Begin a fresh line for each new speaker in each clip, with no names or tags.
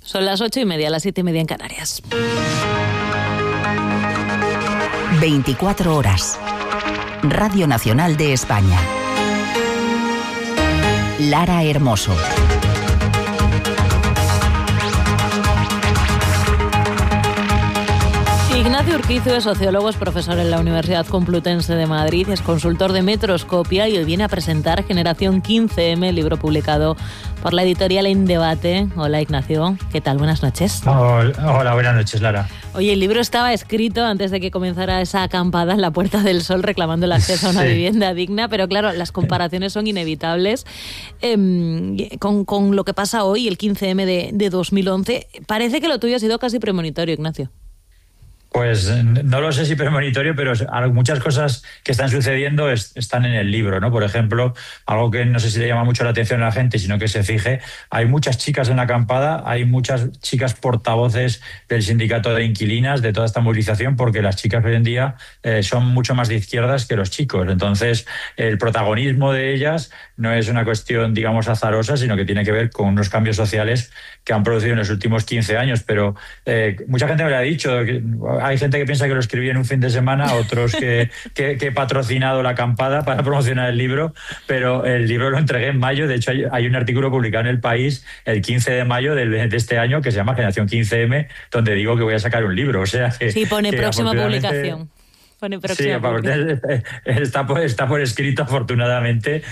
Son las 8:30, las 7:30 en Canarias.
24 horas. Radio Nacional de España. Lara Hermoso.
Ignacio Urquizu es sociólogo, es profesor en la Universidad Complutense de Madrid, es consultor de Metroscopia y hoy viene a presentar Generación 15M, libro publicado por la editorial En Debate. Hola Ignacio, ¿qué tal? Buenas noches.
Hola, buenas noches, Lara.
Oye, el libro estaba escrito antes de que comenzara esa acampada en la Puerta del Sol reclamando el acceso a una vivienda digna, pero claro, las comparaciones son inevitables con lo que pasa hoy, el 15M de 2011. Parece que lo tuyo ha sido casi premonitorio, Ignacio.
Pues no lo sé si premonitorio, pero muchas cosas que están sucediendo están en el libro, ¿no? Por ejemplo, algo que no sé si le llama mucho la atención a la gente, sino que se fije, hay muchas chicas en la acampada, hay muchas chicas portavoces del sindicato de inquilinas, de toda esta movilización, porque las chicas hoy en día son mucho más de izquierdas que los chicos. Entonces, el protagonismo de ellas no es una cuestión, digamos, azarosa, sino que tiene que ver con unos cambios sociales que han producido en los últimos 15 años. Pero mucha gente me lo ha dicho, que hay gente que piensa que lo escribí en un fin de semana, otros que he patrocinado la acampada para promocionar el libro, pero el libro lo entregué en mayo. De hecho, hay un artículo publicado en El País el 15 de mayo de este año que se llama Generación 15M, donde digo que voy a sacar un libro. O sea que,
sí, pone
que
próxima publicación.
Sí, está por escrito, afortunadamente,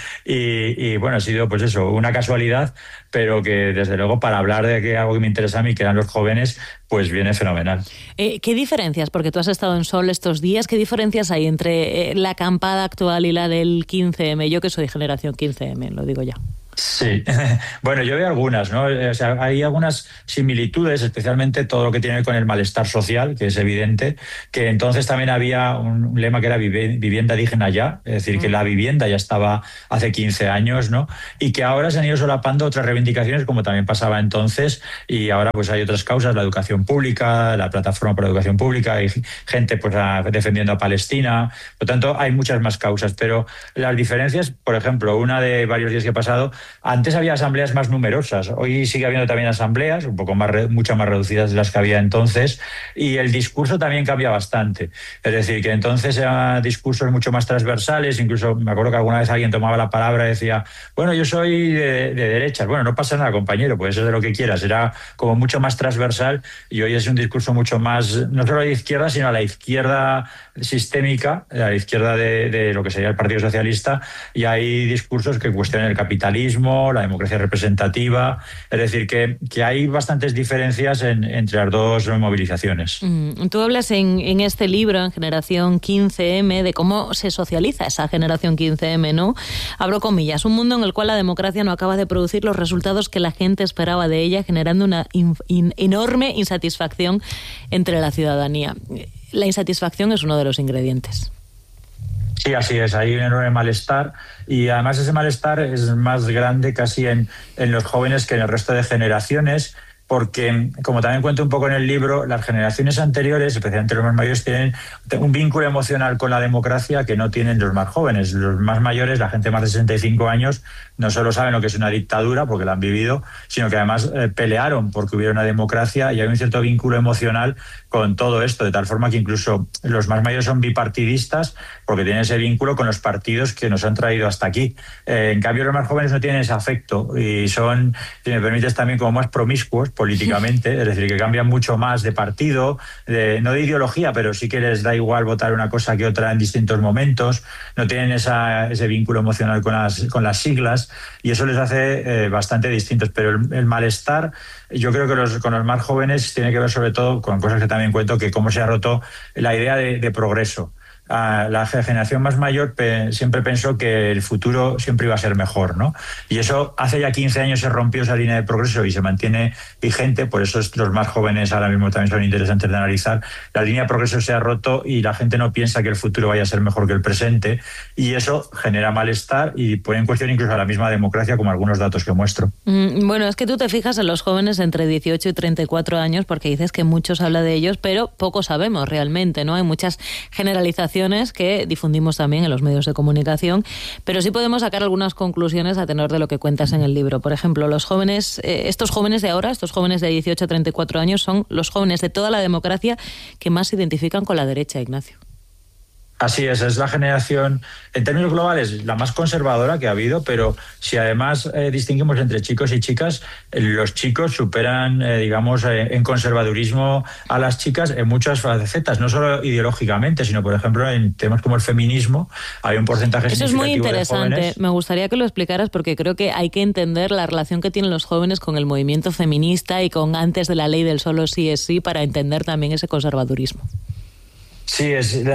y bueno, ha sido pues eso, una casualidad, pero que desde luego para hablar de que algo que me interesa a mí, que eran los jóvenes, pues viene fenomenal.
¿Qué diferencias, porque tú has estado en Sol estos días, qué diferencias hay entre la acampada actual y la del 15M? Yo que soy generación 15M, lo digo ya.
Sí, bueno, yo veo algunas, ¿no? O sea, hay algunas similitudes, especialmente todo lo que tiene que ver con el malestar social, que es evidente, que entonces también había un lema que era vivienda digna ya, es decir, que la vivienda ya estaba hace 15 años, ¿no? Y que ahora se han ido solapando otras reivindicaciones, como también pasaba entonces, y ahora pues hay otras causas, la educación pública, la plataforma por la educación pública, hay gente pues defendiendo a Palestina, por lo tanto hay muchas más causas, pero las diferencias, por ejemplo, una de varios días que he pasado, antes había asambleas más numerosas, hoy sigue habiendo también asambleas, un poco más, mucho más reducidas de las que había entonces, y el discurso también cambia bastante. Es decir, que entonces eran discursos mucho más transversales, incluso me acuerdo que alguna vez alguien tomaba la palabra y decía, bueno, yo soy de derechas. Bueno, no pasa nada, compañero, puede ser de lo que quieras, era como mucho más transversal, y hoy es un discurso mucho más, no solo a la izquierda, sino a la izquierda sistémica, a la izquierda de lo que sería el Partido Socialista, y hay discursos que cuestionan el capitalismo, la democracia representativa, es decir, que hay bastantes diferencias entre las dos movilizaciones.
Tú hablas en este libro, en Generación 15M, de cómo se socializa esa Generación 15M, ¿no? Abro comillas, un mundo en el cual la democracia no acaba de producir los resultados que la gente esperaba de ella, generando una enorme insatisfacción entre la ciudadanía. La insatisfacción es uno de los ingredientes.
Sí, así es, hay un enorme malestar, y además ese malestar es más grande casi en los jóvenes que en el resto de generaciones, porque, como también cuento un poco en el libro, las generaciones anteriores, especialmente los más mayores, tienen un vínculo emocional con la democracia que no tienen los más jóvenes. Los más mayores, la gente más de 65 años, no solo saben lo que es una dictadura, porque la han vivido, sino que además pelearon porque hubiera una democracia, y hay un cierto vínculo emocional con todo esto, de tal forma que incluso los más mayores son bipartidistas, porque tienen ese vínculo con los partidos que nos han traído hasta aquí. En cambio, los más jóvenes no tienen ese afecto, y son, si me permites, también como más promiscuos políticamente, es decir, que cambian mucho más de partido, no de ideología, pero sí que les da igual votar una cosa que otra en distintos momentos, no tienen ese vínculo emocional con las siglas, y eso les hace bastante distintos. Pero el malestar, yo creo que con los más jóvenes tiene que ver sobre todo con cosas que también cuento, que cómo se ha roto la idea de progreso. La generación más mayor siempre pensó que el futuro siempre iba a ser mejor, ¿no? Y eso hace ya 15 años se rompió esa línea de progreso y se mantiene vigente, por eso los más jóvenes ahora mismo también son interesantes de analizar. La línea de progreso se ha roto y la gente no piensa que el futuro vaya a ser mejor que el presente, y eso genera malestar y pone en cuestión incluso a la misma democracia, como algunos datos que muestro.
Bueno, es que tú te fijas en los jóvenes entre 18 y 34 años porque dices que mucho se habla de ellos, pero poco sabemos realmente, ¿no? Hay muchas generalizaciones reflexiones que difundimos también en los medios de comunicación, pero sí podemos sacar algunas conclusiones a tenor de lo que cuentas en el libro. Por ejemplo, los jóvenes, estos jóvenes de ahora, estos jóvenes de 18 a 34 años, son los jóvenes de toda la democracia que más se identifican con la derecha, Ignacio.
Así es la generación, en términos globales, la más conservadora que ha habido, pero si además distinguimos entre chicos y chicas, los chicos superan, en conservadurismo a las chicas en muchas facetas, no solo ideológicamente, sino, por ejemplo, en temas como el feminismo, hay un porcentaje significativo.
Eso es muy interesante,
de jóvenes.
Me gustaría que lo explicaras porque creo que hay que entender la relación que tienen los jóvenes con el movimiento feminista y con antes de la ley del solo sí es sí, para entender también ese conservadurismo.
Sí,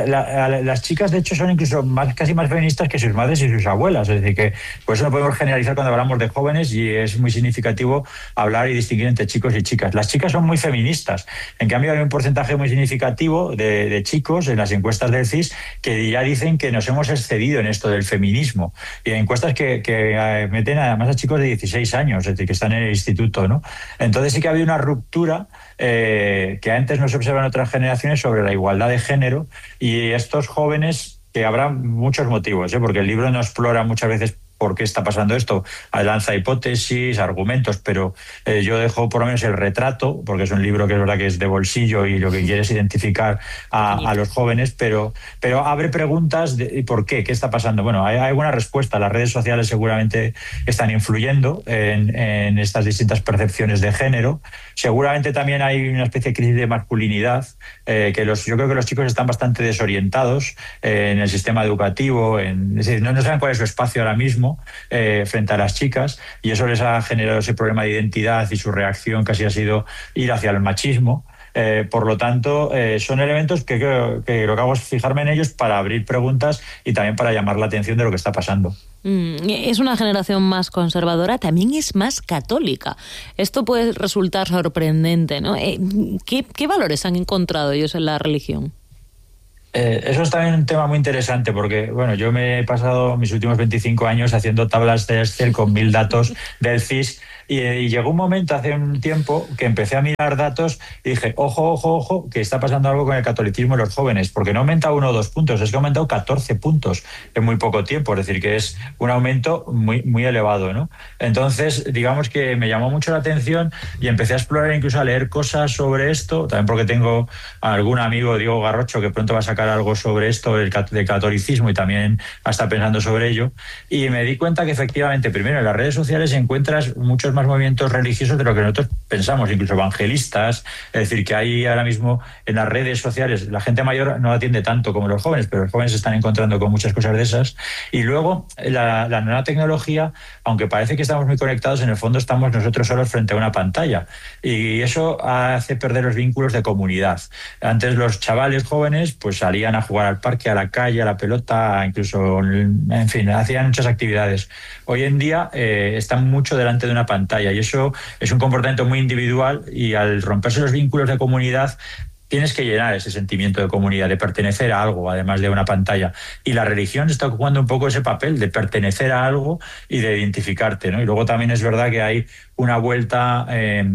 las chicas de hecho son incluso casi más feministas que sus madres y sus abuelas, es decir que por eso no podemos generalizar cuando hablamos de jóvenes y es muy significativo hablar y distinguir entre chicos y chicas. Las chicas son muy feministas, en cambio hay un porcentaje muy significativo de chicos en las encuestas del CIS que ya dicen que nos hemos excedido en esto del feminismo, y encuestas que meten además a chicos de 16 años, es decir, que están en el instituto, ¿no? Entonces sí que ha habido una ruptura que antes no se observa en otras generaciones sobre la igualdad de género, y estos jóvenes, que habrá muchos motivos, porque el libro no explora muchas veces por qué está pasando esto, lanza hipótesis, argumentos, pero yo dejo por lo menos el retrato, porque es un libro que es verdad que es de bolsillo y lo que quiere es identificar a los jóvenes, pero abre preguntas de ¿por qué? ¿Qué está pasando? Bueno, hay alguna respuesta. Las redes sociales seguramente están influyendo en estas distintas percepciones de género. Seguramente también hay una especie de crisis de masculinidad, yo creo que los chicos están bastante desorientados en el sistema educativo, es decir, no saben cuál es su espacio ahora mismo frente a las chicas, y eso les ha generado ese problema de identidad, y su reacción casi ha sido ir hacia el machismo. Por lo tanto, son elementos que lo que hago es fijarme en ellos para abrir preguntas y también para llamar la atención de lo que está pasando.
Es una generación más conservadora, también es más católica. Esto puede resultar sorprendente, ¿no? ¿Qué valores han encontrado ellos en la religión?
Eso es también un tema muy interesante porque, bueno, yo me he pasado mis últimos 25 años haciendo tablas de Excel con 1000 datos del CIS y llegó un momento hace un tiempo que empecé a mirar datos y dije, ojo, que está pasando algo con el catolicismo en los jóvenes, porque no ha aumentado 1 o 2 puntos, es que ha aumentado 14 puntos en muy poco tiempo, es decir, que es un aumento muy, muy elevado, ¿no? Entonces, digamos que me llamó mucho la atención y empecé a explorar, incluso a leer cosas sobre esto, también porque tengo a algún amigo, Diego Garrocho, que pronto va a sacar algo sobre esto del catolicismo y también está pensando sobre ello, y me di cuenta que efectivamente, primero, en las redes sociales encuentras muchos más movimientos religiosos de lo que nosotros pensamos, incluso evangelistas, es decir, que hay ahora mismo en las redes sociales, la gente mayor no atiende tanto como los jóvenes, pero los jóvenes se están encontrando con muchas cosas de esas, y luego la nueva tecnología, aunque parece que estamos muy conectados, en el fondo estamos nosotros solos frente a una pantalla, y eso hace perder los vínculos de comunidad. Antes los chavales jóvenes pues salían a jugar al parque, a la calle, a la pelota, incluso, en fin, hacían muchas actividades. Hoy en día están mucho delante de una pantalla, y eso es un comportamiento muy individual, y al romperse los vínculos de comunidad tienes que llenar ese sentimiento de comunidad, de pertenecer a algo, además de una pantalla. Y la religión está ocupando un poco ese papel de pertenecer a algo y de identificarte, ¿no? Y luego también es verdad que hay una vuelta,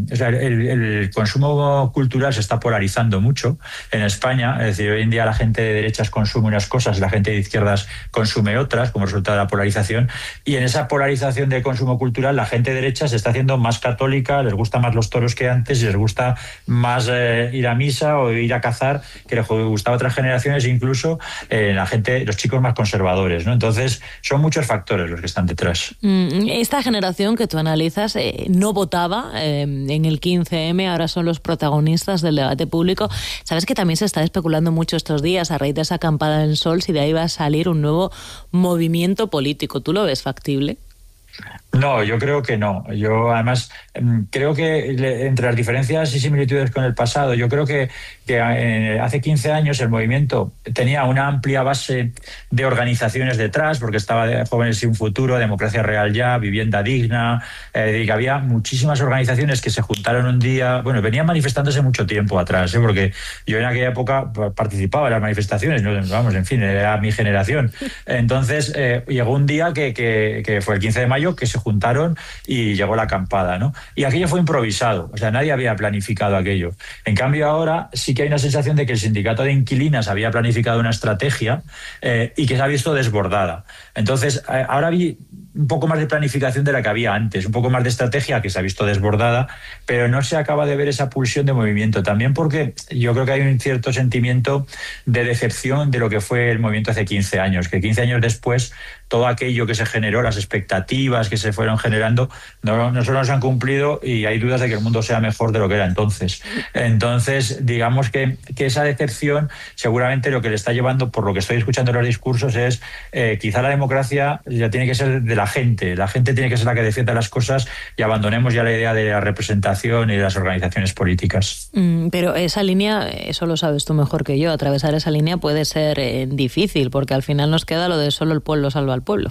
el consumo cultural se está polarizando mucho en España, es decir, hoy en día la gente de derechas consume unas cosas, la gente de izquierdas consume otras, como resultado de la polarización, y en esa polarización de consumo cultural la gente de derechas se está haciendo más católica, les gusta más los toros que antes, y les gusta más ir a misa o ir a cazar, que les gustaba a otras generaciones, incluso los chicos más conservadores, ¿no? Entonces son muchos factores los que están detrás.
Esta generación que tú analizas no votaba en el 15M, ahora son los protagonistas del debate público. Sabes que también se está especulando mucho estos días, a raíz de esa acampada en el sol, si de ahí va a salir un nuevo movimiento político. ¿Tú lo ves factible?
No, yo creo que no. Yo además creo que entre las diferencias y similitudes con el pasado, yo creo que hace 15 años el movimiento tenía una amplia base de organizaciones detrás, porque estaba de Jóvenes sin Futuro, Democracia Real Ya, Vivienda Digna, y que había muchísimas organizaciones que se juntaron un día, bueno, venían manifestándose mucho tiempo atrás, porque yo en aquella época participaba en las manifestaciones, vamos, en fin, era mi generación. Entonces llegó un día que fue el 15 de mayo, aquello que se juntaron y llegó la acampada, ¿no? Y aquello fue improvisado, o sea, nadie había planificado aquello. En cambio, ahora sí que hay una sensación de que el sindicato de inquilinas había planificado una estrategia y que se ha visto desbordada. Entonces, ahora vi un poco más de planificación de la que había antes, un poco más de estrategia que se ha visto desbordada, pero no se acaba de ver esa pulsión de movimiento. También porque yo creo que hay un cierto sentimiento de decepción de lo que fue el movimiento hace 15 años, que 15 años después todo aquello que se generó, las expectativas que se fueron generando, no solo se han cumplido y hay dudas de que el mundo sea mejor de lo que era entonces. Entonces, digamos que esa decepción seguramente lo que le está llevando, por lo que estoy escuchando en los discursos, es quizá la democracia ya tiene que ser de la gente tiene que ser la que defienda las cosas y abandonemos ya la idea de la representación y de las organizaciones políticas.
Pero esa línea, eso lo sabes tú mejor que yo, atravesar esa línea puede ser difícil, porque al final nos queda lo de solo el pueblo salva al pueblo.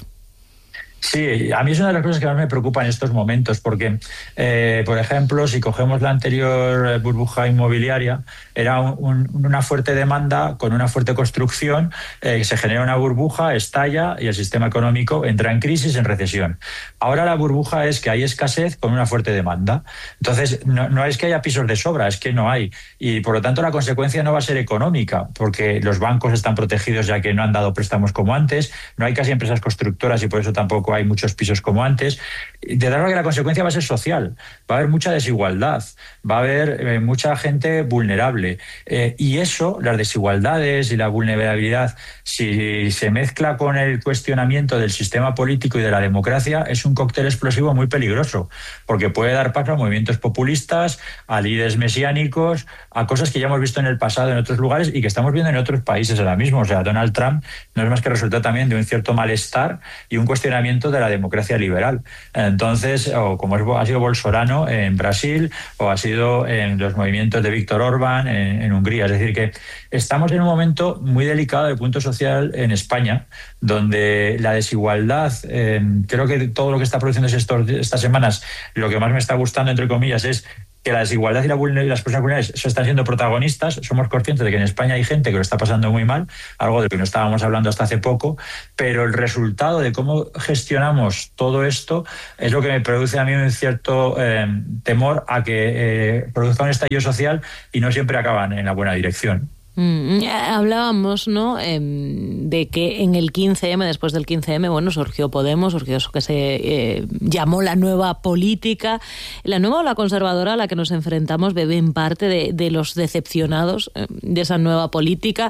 Sí, a mí es una de las cosas que más me preocupa en estos momentos, porque, por ejemplo, si cogemos la anterior burbuja inmobiliaria, era una fuerte demanda con una fuerte construcción, se genera una burbuja, estalla y el sistema económico entra en crisis, en recesión. Ahora la burbuja es que hay escasez con una fuerte demanda. Entonces, no es que haya pisos de sobra, es que no hay. Y, por lo tanto, la consecuencia no va a ser económica, porque los bancos están protegidos ya que no han dado préstamos como antes, no hay casi empresas constructoras y por eso tampoco hay muchos pisos como antes. De darlo que la consecuencia va a ser social, va a haber mucha desigualdad, va a haber mucha gente vulnerable y eso, las desigualdades y la vulnerabilidad, si se mezcla con el cuestionamiento del sistema político y de la democracia, es un cóctel explosivo muy peligroso, porque puede dar paso a movimientos populistas, a líderes mesiánicos, a cosas que ya hemos visto en el pasado en otros lugares y que estamos viendo en otros países ahora mismo. O sea, Donald Trump no es más que resultado también de un cierto malestar y un cuestionamiento de la democracia liberal. Entonces, o como ha sido Bolsonaro en Brasil, o ha sido en los movimientos de Víctor Orbán en Hungría. Es decir, que estamos en un momento muy delicado del punto social en España, donde la desigualdad, creo que todo lo que está produciéndose estas semanas, lo que más me está gustando, entre comillas, es que la desigualdad y las personas vulnerables están siendo protagonistas. Somos conscientes de que en España hay gente que lo está pasando muy mal, algo de lo que no estábamos hablando hasta hace poco, pero el resultado de cómo gestionamos todo esto es lo que me produce a mí un cierto temor a que produzca un estallido social y no siempre acaban en la buena dirección.
Hablábamos, ¿no?, de que en el 15M, después del 15M, bueno, surgió Podemos, surgió eso que se llamó la nueva política. La nueva ola conservadora a la que nos enfrentamos bebe en parte de los decepcionados de esa nueva política.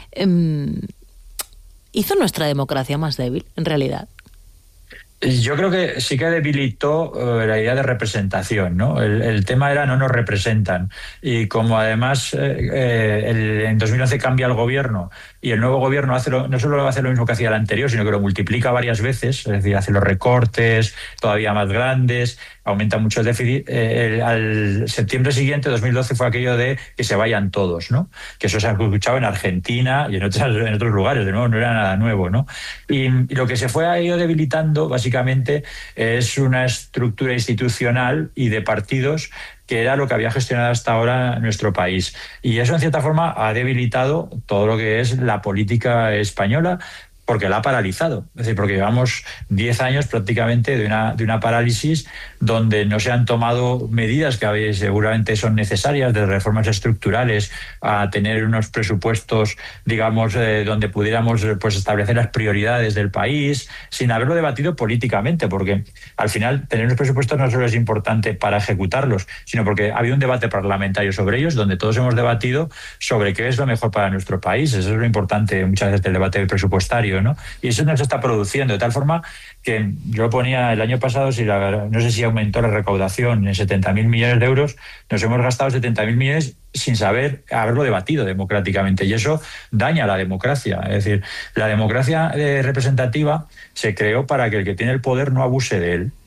¿Hizo nuestra democracia más débil, en realidad?
Yo creo que sí que debilitó la idea de representación, ¿no? El tema era no nos representan. Y como además en 2011 cambia el gobierno y el nuevo gobierno no solo hace lo mismo que hacía el anterior, sino que lo multiplica varias veces, es decir, hace los recortes todavía más grandes, aumenta mucho el déficit. Al septiembre siguiente, 2012, fue aquello de que se vayan todos, ¿no? Que eso se ha escuchado en Argentina y en otros lugares, de nuevo, no era nada nuevo, ¿no? Y lo que ha ido debilitando, básicamente, es una estructura institucional y de partidos que era lo que había gestionado hasta ahora nuestro país. Y eso, en cierta forma, ha debilitado todo lo que es la política española, porque la ha paralizado. Es decir, porque llevamos 10 años prácticamente de una parálisis donde no se han tomado medidas que seguramente son necesarias, de reformas estructurales, a tener unos presupuestos, digamos, donde pudiéramos pues establecer las prioridades del país, sin haberlo debatido políticamente, porque al final tener unos presupuestos no solo es importante para ejecutarlos, sino porque ha habido un debate parlamentario sobre ellos, donde todos hemos debatido sobre qué es lo mejor para nuestro país. Eso es lo importante muchas veces del debate presupuestario, ¿no? Y eso no se está produciendo, de tal forma que yo ponía el año pasado, no sé si aumentó la recaudación en 70.000 millones de euros, nos hemos gastado 70.000 millones sin haberlo debatido democráticamente, y eso daña la democracia. Es decir, la democracia representativa se creó para que el que tiene el poder no abuse de él.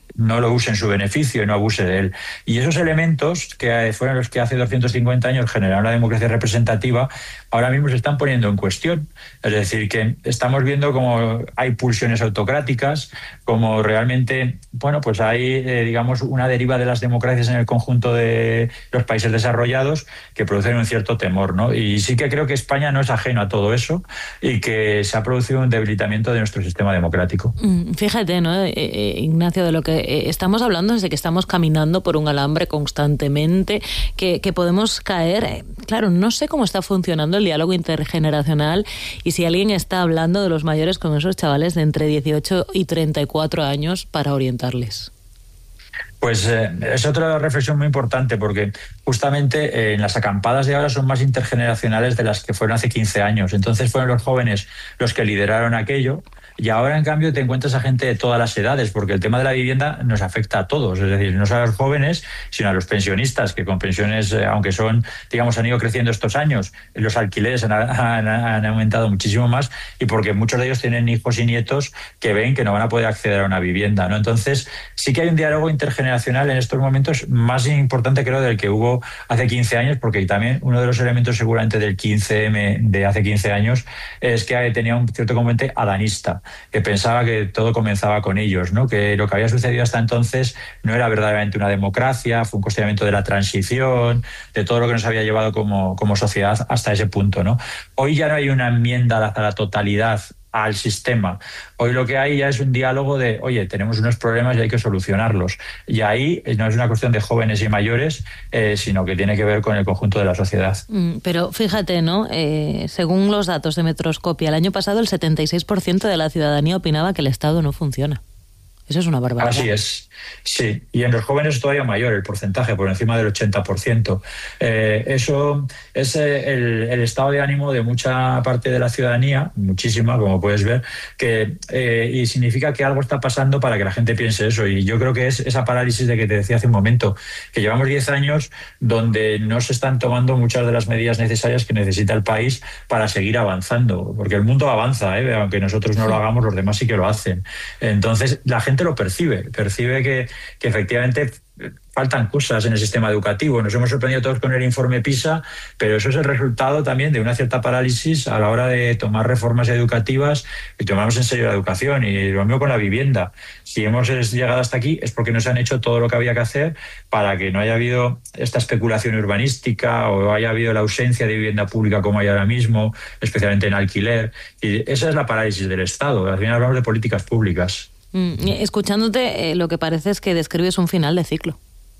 no lo use en su beneficio y no abuse de él. Y esos elementos, que fueron los que hace 250 años generaron la democracia representativa, ahora mismo se están poniendo en cuestión. Es decir, que estamos viendo cómo hay pulsiones autocráticas, como realmente, bueno, pues hay, digamos, una deriva de las democracias en el conjunto de los países desarrollados que producen un cierto temor, ¿no? Y sí que creo que España no es ajeno a todo eso y que se ha producido un debilitamiento de nuestro sistema democrático.
Fíjate, ¿no, Ignacio, de lo que estamos hablando es de que estamos caminando por un alambre constantemente, que podemos caer. Claro, no sé cómo está funcionando el diálogo intergeneracional y si alguien está hablando de los mayores con esos chavales de entre 18 y 34 años para orientarles.
Pues es otra reflexión muy importante, porque justamente en las acampadas de ahora son más intergeneracionales de las que fueron hace 15 años. Entonces fueron los jóvenes los que lideraron aquello. Y ahora, en cambio, te encuentras a gente de todas las edades, porque el tema de la vivienda nos afecta a todos, es decir, no solo a los jóvenes, sino a los pensionistas, que con pensiones, aunque son, digamos, han ido creciendo estos años, los alquileres han aumentado muchísimo más, y porque muchos de ellos tienen hijos y nietos que ven que no van a poder acceder a una vivienda, ¿no? Entonces, sí que hay un diálogo intergeneracional en estos momentos más importante, creo, del que hubo hace 15 años, porque también uno de los elementos seguramente del 15M de hace 15 años es que tenía un cierto componente adanista, que pensaba que todo comenzaba con ellos, ¿no? Que lo que había sucedido hasta entonces no era verdaderamente una democracia, fue un cuestionamiento de la transición, de todo lo que nos había llevado como sociedad hasta ese punto, ¿no? Hoy ya no hay una enmienda a la totalidad al sistema. Hoy lo que hay ya es un diálogo de, oye, tenemos unos problemas y hay que solucionarlos. Y ahí no es una cuestión de jóvenes y mayores, sino que tiene que ver con el conjunto de la sociedad.
Pero fíjate, ¿no? Según los datos de Metroscopia, el año pasado el 76% de la ciudadanía opinaba que el Estado no funciona. Eso es una barbaridad.
Así es, sí. Y en los jóvenes es todavía mayor el porcentaje, por encima del 80%. Eso es el estado de ánimo de mucha parte de la ciudadanía, muchísima, como puedes ver, y significa que algo está pasando para que la gente piense eso. Y yo creo que es esa parálisis de que te decía hace un momento, que llevamos 10 años donde no se están tomando muchas de las medidas necesarias que necesita el país para seguir avanzando. Porque el mundo avanza, aunque nosotros no lo hagamos, los demás sí que lo hacen. Entonces, la gente lo percibe que efectivamente faltan cosas en el sistema educativo. Nos hemos sorprendido todos con el informe PISA, pero eso es el resultado también de una cierta parálisis a la hora de tomar reformas educativas y tomamos en serio la educación. Y lo mismo con la vivienda. Si hemos llegado hasta aquí es porque no se han hecho todo lo que había que hacer para que no haya habido esta especulación urbanística o haya habido la ausencia de vivienda pública como hay ahora mismo, especialmente en alquiler. Y esa es la parálisis del Estado. Al final hablamos de políticas públicas.
Escuchándote, lo que parece es que describes un final de ciclo.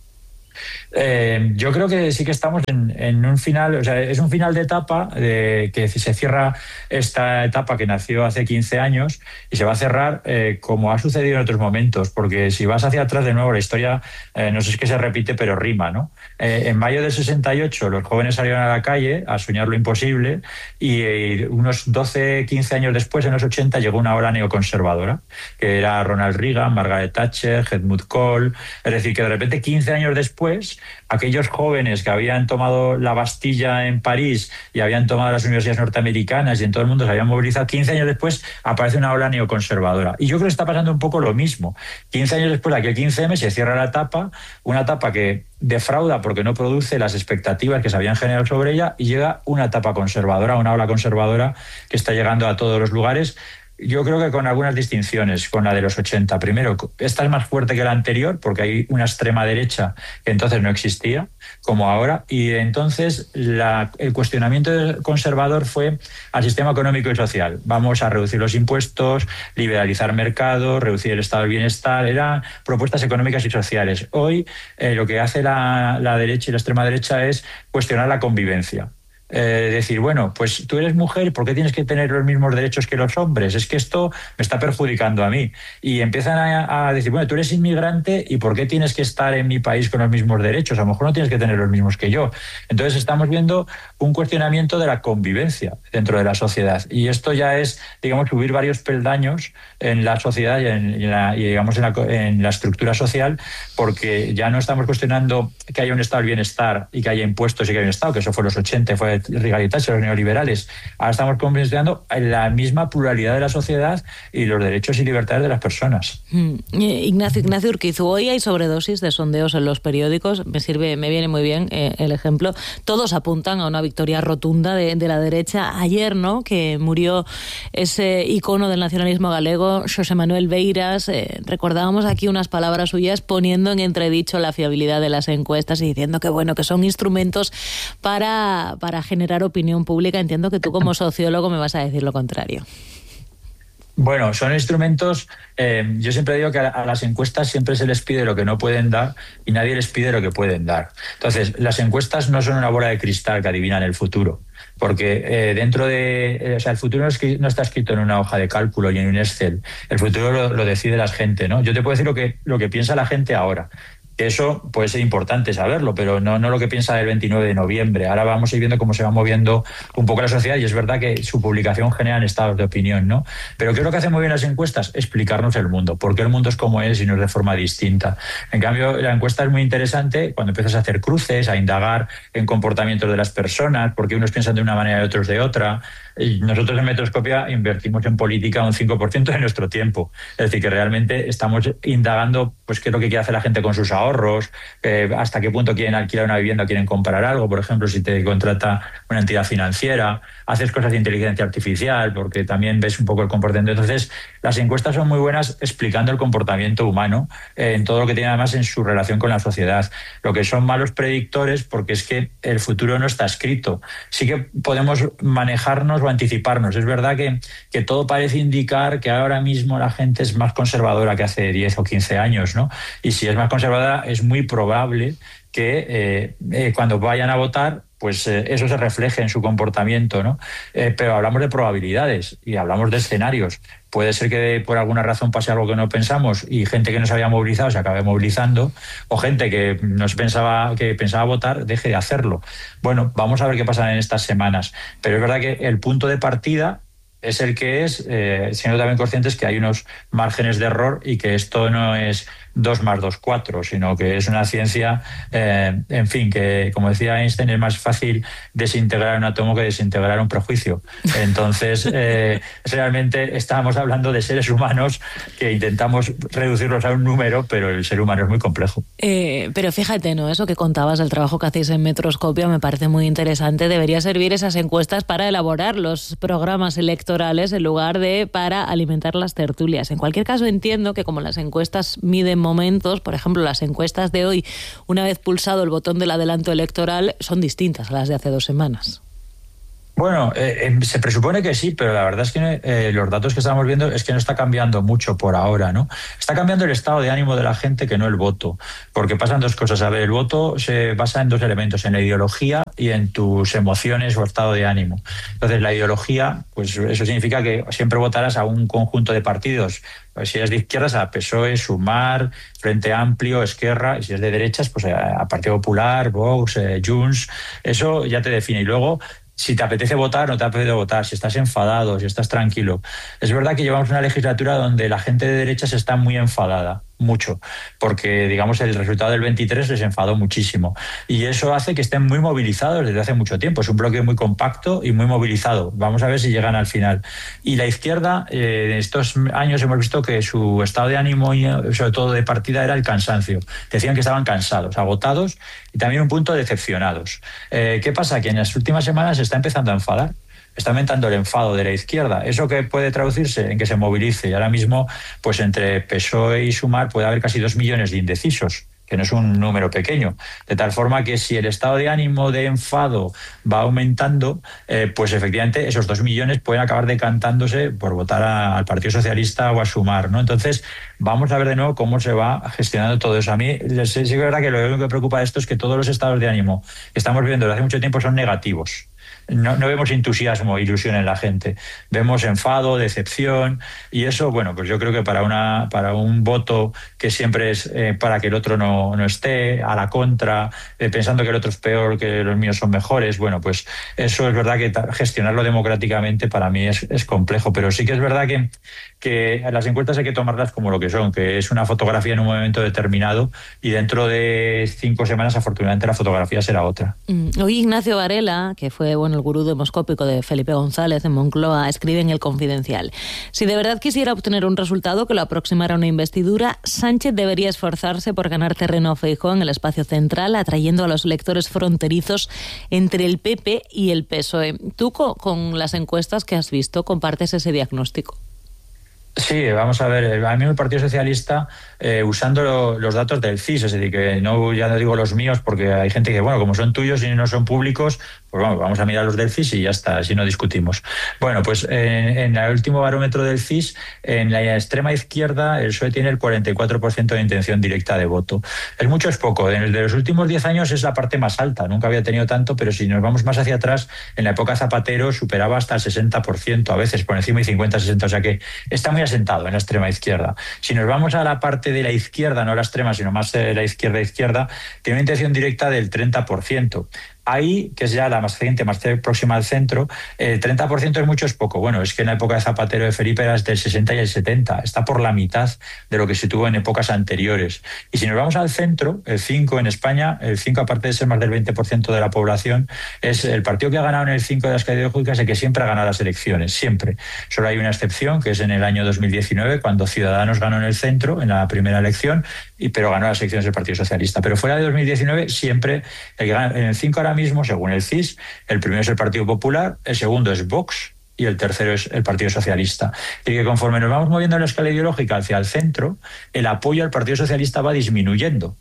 Yo creo que sí que estamos en un final, o sea, es un final de etapa, que se cierra esta etapa que nació hace 15 años y se va a cerrar como ha sucedido en otros momentos, porque si vas hacia atrás de nuevo la historia, no sé si es que se repite, pero rima, ¿no? En mayo del 68 los jóvenes salieron a la calle a soñar lo imposible y unos 12, 15 años después, en los 80, llegó una ola neoconservadora, que era Ronald Reagan, Margaret Thatcher, Helmut Kohl, es decir, que de repente 15 años después aquellos jóvenes que habían tomado la Bastilla en París y habían tomado las universidades norteamericanas y en todo el mundo se habían movilizado, 15 años después aparece una ola neoconservadora. Y yo creo que está pasando un poco lo mismo. 15 años después de aquel 15M se cierra la etapa, una etapa que defrauda porque no produce las expectativas que se habían generado sobre ella, y llega una etapa conservadora, una ola conservadora que está llegando a todos los lugares. Yo creo que con algunas distinciones con la de los 80. Primero, esta es más fuerte que la anterior porque hay una extrema derecha que entonces no existía, como ahora, y entonces el cuestionamiento conservador fue al sistema económico y social. Vamos a reducir los impuestos, liberalizar mercados, reducir el estado del bienestar. Eran propuestas económicas y sociales. Hoy lo que hace la derecha y la extrema derecha es cuestionar la convivencia. Decir, bueno, pues tú eres mujer, ¿por qué tienes que tener los mismos derechos que los hombres? Es que esto me está perjudicando a mí. Y empiezan a decir, bueno, tú eres inmigrante y ¿por qué tienes que estar en mi país con los mismos derechos? A lo mejor no tienes que tener los mismos que yo. Entonces estamos viendo un cuestionamiento de la convivencia dentro de la sociedad. Y esto ya es, digamos, subir varios peldaños en la sociedad y en la estructura social, porque ya no estamos cuestionando que haya un estado del bienestar y que haya impuestos y que haya un estado, que eso fue en los 80 y fue Reagan y Thatcher, los neoliberales. Ahora estamos convenciendo la misma pluralidad de la sociedad y los derechos y libertades de las personas.
Ignacio Urquizu, hoy hay sobredosis de sondeos en los periódicos. Me viene muy bien el ejemplo. Todos apuntan a una victoria rotunda de la derecha. Ayer, ¿no?, que murió ese icono del nacionalismo galego, Xosé Manuel Beiras. Recordábamos aquí unas palabras suyas poniendo en entredicho la fiabilidad de las encuestas y diciendo que bueno, que son instrumentos para generar opinión pública. Entiendo que tú, como sociólogo, me vas a decir lo contrario.
Bueno, son instrumentos, yo siempre digo que a las encuestas siempre se les pide lo que no pueden dar y nadie les pide lo que pueden dar. Entonces, las encuestas no son una bola de cristal que adivinan el futuro, porque el futuro no está escrito en una hoja de cálculo y en un Excel. El futuro lo decide la gente, ¿no? Yo te puedo decir lo que piensa la gente ahora. Eso puede ser importante saberlo, pero no lo que piensa el 29 de noviembre. Ahora vamos a ir viendo cómo se va moviendo un poco la sociedad y es verdad que su publicación genera estados de opinión, ¿no? Pero ¿qué es lo que hacen muy bien las encuestas? Explicarnos el mundo, por qué el mundo es como es y no es de forma distinta. En cambio, la encuesta es muy interesante cuando empiezas a hacer cruces, a indagar en comportamientos de las personas, porque unos piensan de una manera y otros de otra. Y nosotros en Metroscopia invertimos en política un 5% de nuestro tiempo. Es decir, que realmente estamos indagando pues qué es lo que quiere hacer la gente con sus ahorros, hasta qué punto quieren alquilar una vivienda, quieren comprar algo, por ejemplo, si te contrata una entidad financiera, haces cosas de inteligencia artificial, porque también ves un poco el comportamiento. Entonces, las encuestas son muy buenas explicando el comportamiento humano en todo lo que tiene además en su relación con la sociedad. Lo que son malos predictores, porque es que el futuro no está escrito. Sí que podemos manejarnos o anticiparnos. Es verdad que todo parece indicar que ahora mismo la gente es más conservadora que hace 10 o 15 años, ¿no? Y si es más conservadora, es muy probable que cuando vayan a votar, pues eso se refleje en su comportamiento, ¿no? Pero hablamos de probabilidades y hablamos de escenarios. Puede ser que por alguna razón pase algo que no pensamos y gente que no se había movilizado se acabe movilizando, o gente que pensaba votar deje de hacerlo. Bueno, vamos a ver qué pasa en estas semanas. Pero es verdad que el punto de partida es el que es, siendo también conscientes que hay unos márgenes de error y que esto no es 2 más 2, 4, sino que es una ciencia, en fin, que como decía Einstein, es más fácil desintegrar un átomo que desintegrar un prejuicio. Entonces, realmente estamos hablando de seres humanos que intentamos reducirlos a un número, pero el ser humano es muy complejo.
Pero fíjate, ¿no? Eso que contabas, el trabajo que hacéis en Metroscopia, me parece muy interesante. Debería servir esas encuestas para elaborar los programas electorales en lugar de para alimentar las tertulias. En cualquier caso, entiendo que como las encuestas miden momentos, por ejemplo, las encuestas de hoy, una vez pulsado el botón del adelanto electoral, son distintas a las de hace 2 semanas.
Bueno, se presupone que sí, pero la verdad es que los datos que estamos viendo es que no está cambiando mucho por ahora, ¿no? Está cambiando el estado de ánimo de la gente, que no el voto, porque pasan 2 cosas. A ver, el voto se basa en 2 elementos, en la ideología y en tus emociones o estado de ánimo. Entonces, la ideología, pues eso significa que siempre votarás a un conjunto de partidos. Pues si eres de izquierdas, a PSOE, Sumar, Frente Amplio, Esquerra, y si es de derechas, pues a Partido Popular, Vox, Junts. Eso ya te define. Y luego, si te apetece votar, no te apetece votar, si estás enfadado, si estás tranquilo. Es verdad que llevamos una legislatura donde la gente de derechas está muy enfadada, mucho, porque digamos el resultado del 23 les enfadó muchísimo y eso hace que estén muy movilizados desde hace mucho tiempo. Es un bloque muy compacto y muy movilizado. Vamos a ver si llegan al final. Y la izquierda, en estos años hemos visto que su estado de ánimo y sobre todo de partida era el cansancio. Decían que estaban cansados, agotados y también un punto decepcionados. ¿Qué pasa? Que en las últimas semanas se está empezando a enfadar. Está aumentando el enfado de la izquierda. ¿Eso qué puede traducirse? En que se movilice. Y ahora mismo, pues entre PSOE y Sumar puede haber casi 2 millones de indecisos, que no es un número pequeño. De tal forma que si el estado de ánimo de enfado va aumentando, pues efectivamente esos 2 millones pueden acabar decantándose por votar al Partido Socialista o a Sumar, ¿no? Entonces, vamos a ver de nuevo cómo se va gestionando todo eso. A mí sí es verdad que lo único que me preocupa de esto es que todos los estados de ánimo que estamos viendo desde hace mucho tiempo son negativos. No vemos entusiasmo, ilusión en la gente. Vemos enfado, decepción y eso, bueno, pues yo creo que para un voto que siempre es para que el otro no esté, a la contra, pensando que el otro es peor, que los míos son mejores, bueno, pues eso es verdad que gestionarlo democráticamente para mí es complejo, pero sí que es verdad que las encuestas hay que tomarlas como lo que son, que es una fotografía en un momento determinado y dentro de 5 semanas afortunadamente la fotografía será otra.
Hoy Ignacio Varela, que fue el gurú demoscópico de Felipe González en Moncloa, escribe en El Confidencial: si de verdad quisiera obtener un resultado que lo aproximara a una investidura, Sánchez debería esforzarse por ganar terreno a Feijóo en el espacio central, atrayendo a los electores fronterizos entre el PP y el PSOE. Tú, con las encuestas que has visto, ¿compartes ese diagnóstico?
Sí, vamos a ver, a mí el Partido Socialista, usando los datos del CIS, es decir, que ya no digo los míos, porque hay gente que, bueno, como son tuyos y no son públicos, pues vamos a mirar los del CIS y ya está, así no discutimos. Bueno, pues en el último barómetro del CIS, en la extrema izquierda, el PSOE tiene el 44% de intención directa de voto. Es mucho, es poco. En el de los últimos 10 años es la parte más alta, nunca había tenido tanto, pero si nos vamos más hacia atrás, en la época Zapatero superaba hasta el 60%, a veces por encima de 50-60%, o sea que está muy asentado en la extrema izquierda. Si nos vamos a la parte de la izquierda, no la extrema, sino más la izquierda, tiene una intención directa del 30%. Ahí, que es ya la más reciente, más próxima al centro, el 30% es mucho, es poco. Bueno, es que en la época de Zapatero de Felipe era del 60 y el 70. Está por la mitad de lo que se tuvo en épocas anteriores. Y si nos vamos al centro, el 5 en España, el 5, aparte de ser más del 20% de la población, es el partido que ha ganado en el 5 de las ideológicas, el que siempre ha ganado las elecciones, siempre. Solo hay una excepción, que es en el año 2019, cuando Ciudadanos ganó en el centro, en la primera elección, pero ganó las elecciones del Partido Socialista. Pero fuera de 2019, siempre el que gana en el 5 ahora mismo, según el CIS, el primero es el Partido Popular, el segundo es Vox y el tercero es el Partido Socialista. Y que conforme nos vamos moviendo en la escala ideológica hacia el centro, el apoyo al Partido Socialista va disminuyendo.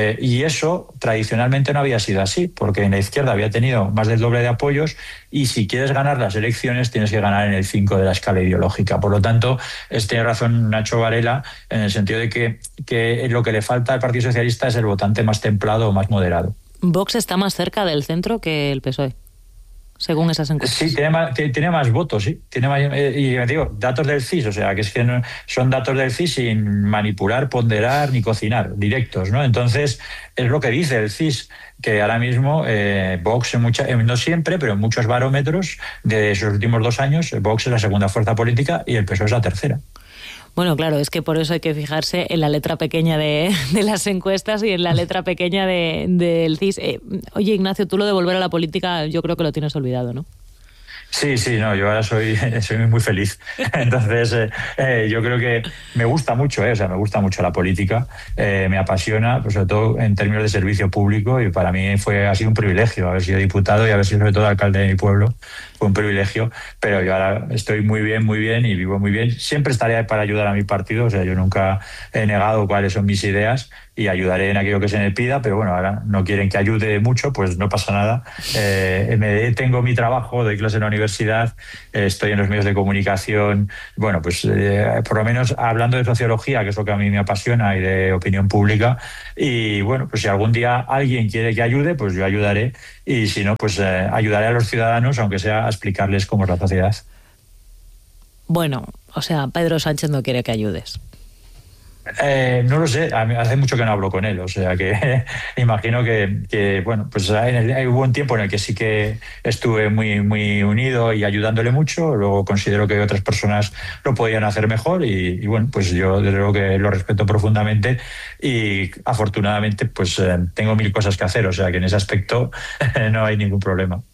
Y eso tradicionalmente no había sido así, porque en la izquierda había tenido más del doble de apoyos, y si quieres ganar las elecciones tienes que ganar en el 5 de la escala ideológica. Por lo tanto, tiene razón Nacho Varela en el sentido de que lo que le falta al Partido Socialista es el votante más templado o más moderado.
Vox está más cerca del centro que el PSOE, según esas encuestas.
Sí, tiene más votos, sí. Tiene más, y digo, datos del CIS, o sea, que es que no, son datos del CIS sin manipular, ponderar ni cocinar, directos, ¿no? Entonces, es lo que dice el CIS, que ahora mismo Vox, no siempre, pero en muchos barómetros de esos últimos 2 años, Vox es la segunda fuerza política y el PSOE es la tercera.
Bueno, claro, es que por eso hay que fijarse en la letra pequeña de las encuestas y en la letra pequeña del CIS. Oye, Ignacio, tú lo de volver a la política yo creo que lo tienes olvidado, ¿no?
Sí, no, yo ahora soy muy feliz. Entonces, yo creo que me gusta mucho, o sea, me gusta mucho la política, me apasiona, pues sobre todo en términos de servicio público, y para mí ha sido un privilegio haber sido diputado y haber sido sobre todo alcalde de mi pueblo. Fue un privilegio, pero yo ahora estoy muy bien y vivo muy bien. Siempre estaré para ayudar a mi partido, o sea, yo nunca he negado cuáles son mis ideas y ayudaré en aquello que se me pida, pero bueno, ahora no quieren que ayude mucho, pues no pasa nada. Tengo mi trabajo, doy clase en la universidad, estoy en los medios de comunicación, bueno, pues por lo menos hablando de sociología, que es lo que a mí me apasiona, y de opinión pública, y bueno, pues si algún día alguien quiere que ayude, pues yo ayudaré, y si no, pues ayudaré a los ciudadanos, aunque sea a explicarles cómo es la sociedad.
Bueno, o sea, Pedro Sánchez no quiere que ayudes.
No lo sé, hace mucho que no hablo con él, o sea que imagino que bueno, pues hubo un tiempo en el que sí que estuve muy unido y ayudándole mucho. Luego considero que otras personas lo podían hacer mejor y bueno, pues yo desde luego que lo respeto profundamente y afortunadamente pues tengo 1000 cosas que hacer, o sea que en ese aspecto no hay ningún problema.